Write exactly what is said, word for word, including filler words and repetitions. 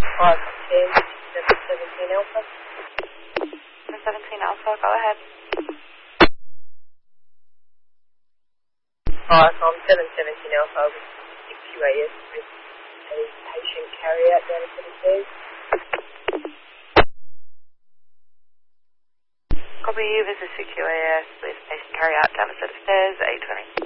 five ten, seven seventeen Alpha. seven seventeen Alpha, go ahead. Hi, I'm seven seventeen Alpha with six Q A S with a patient carry-out down a set of stairs. Copy, this is six Q A S with patient carry out down a set of stairs, eight twenty.